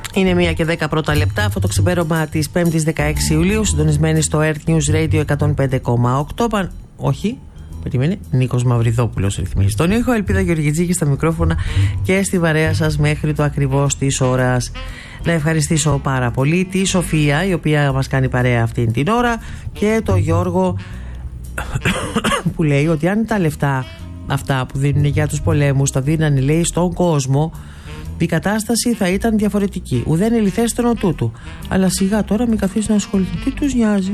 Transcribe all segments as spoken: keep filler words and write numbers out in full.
Είναι μία και δέκα πρώτα λεπτά. Αυτό το ξημέρωμα της πέμπτης δεκαέξι Ιουλίου. Συντονισμένοι στο Earth News Radio εκατόν πέντε κόμμα οκτώ. Παν... Όχι, περιμένει. Νίκος Μαυριδόπουλος ρυθμίζει τον ήχο. Ελπίδα Γεωργιτζίκη στα μικρόφωνα και στη βαρέα σας μέχρι το ακριβώς της ώρας. Να ευχαριστήσω πάρα πολύ τη Σοφία, η οποία μας κάνει παρέα αυτήν την ώρα, και το Γιώργο που λέει ότι αν τα λεφτά αυτά που δίνουν για τους πολέμους τα δίνανε, λέει, στον κόσμο, η κατάσταση θα ήταν διαφορετική. Ουδέν ελιθέστερο τούτου. Αλλά σιγά τώρα μην καθίσει να ασχοληθεί. Τι τους νοιάζει?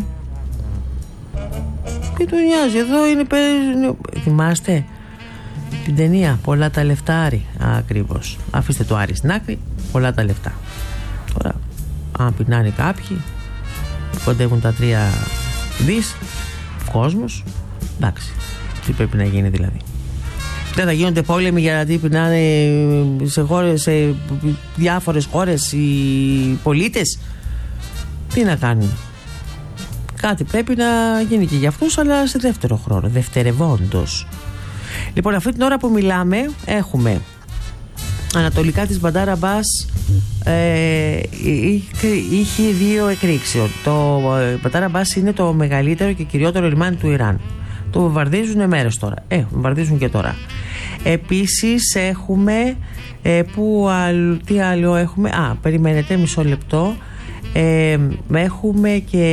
Τι τους νοιάζει? Εδώ είναι. Θυμάστε την ταινία Πολλά τα λεφτά, Άρη? Ακριβώς. Αφήστε το Άρη στην άκρη. Πολλά τα λεφτά. Τώρα, αν πεινάνε κάποιοι, κοντεύουν τα τρία δις, κόσμος, εντάξει. Τι πρέπει να γίνει δηλαδή? Δεν θα γίνονται πόλεμοι γιατί πεινάνε σε, χώρες, σε διάφορες χώρες οι πολίτες? Τι να κάνουν? Κάτι πρέπει να γίνει και για αυτούς, αλλά σε δεύτερο χρόνο, δευτερευόντως. Λοιπόν, αυτή την ώρα που μιλάμε έχουμε ανατολικά της Μπαντάρ Αμπάς, ε, είχε δύο εκρήξεων. Το Μπαντάρ Αμπάς είναι το μεγαλύτερο και κυριότερο λιμάνι του Ιράν. Το βομβαρδίζουν μέρες τώρα. Ε, βομβαρδίζουν και τώρα. Επίσης έχουμε ε, που, α, τι άλλο έχουμε? Α, περιμένετε μισό λεπτό. Ε, έχουμε και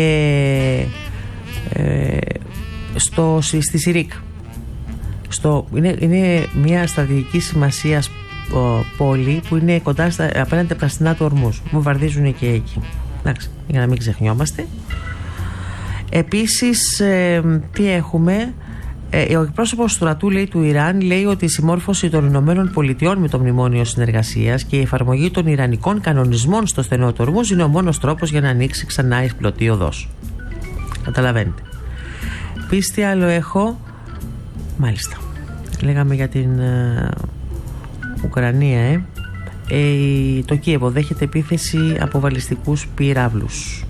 ε, στο, στη Σιρίκ. Στο, είναι, είναι μια στρατηγική σημασίας πόλη που είναι κοντά στα, απέναντι από τα στενά του Ορμούς. Βομβαρδίζουν και εκεί. Εντάξει, για να μην ξεχνιόμαστε. Επίσης, ε, τι έχουμε? Ε, ο εκπρόσωπος του στρατού, λέει, του Ιράν, λέει ότι η συμμόρφωση των Ηνωμένων Πολιτειών με το Μνημόνιο Συνεργασίας και η εφαρμογή των ιρανικών κανονισμών στο στενό του Ορμούς είναι ο μόνος τρόπος για να ανοίξει ξανά η πλωτή οδός. Καταλαβαίνετε. Επίσης, τι άλλο έχω? Μάλιστα. Λέγαμε για την ε, Ουκρανία, ε. ε. Το Κίεβο δέχεται επίθεση από βαλιστικούς πυράβλους.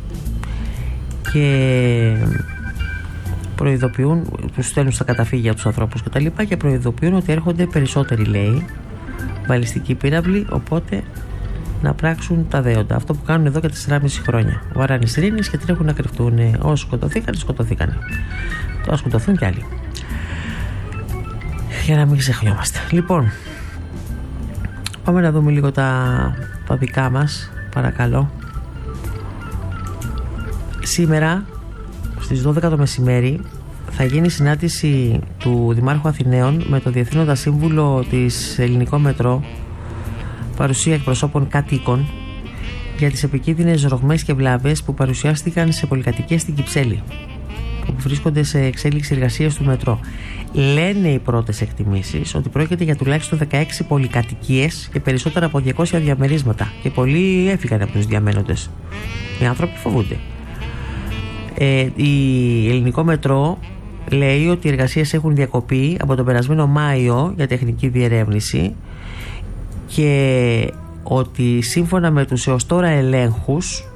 Και προειδοποιούν, τους στέλνουν στα καταφύγια τους ανθρώπους και τα λοιπά, και προειδοποιούν ότι έρχονται περισσότεροι, λέει, βαλιστικοί πύραυλοι, οπότε να πράξουν τα δέοντα. Αυτό που κάνουν εδώ και τεσσεράμισι χρόνια. Βαράνε σιρήνες και τρέχουν να κρυφτούν. Όσοι σκοτωθήκαν, σκοτωθήκαν. Τώρα σκοτωθούν κι άλλοι. Για να μην ξεχνιόμαστε. Λοιπόν, πάμε να δούμε λίγο τα, τα δικά μας, παρακαλώ. Σήμερα στις δώδεκα το μεσημέρι θα γίνει συνάντηση του Δημάρχου Αθηναίων με το Διευθύνοντα Σύμβουλο της Ελληνικό Μετρό, παρουσία εκπροσώπων κατοίκων, για τις επικίνδυνες ρογμές και βλάβες που παρουσιάστηκαν σε πολυκατοικίες στην Κυψέλη, που βρίσκονται σε εξέλιξη εργασίας του μετρό. Λένε οι πρώτες εκτιμήσεις ότι πρόκειται για τουλάχιστον δεκαέξι πολυκατοικίες και περισσότερα από διακόσια διαμερίσματα, και πολλοί έφυγαν από τους διαμένοντες. Οι άνθρωποι φοβούνται. Ε, η Ελληνικό Μετρό λέει ότι οι εργασίες έχουν διακοπεί από τον περασμένο Μάιο για τεχνική διερεύνηση, και ότι σύμφωνα με τους έως τώρα ελέγχους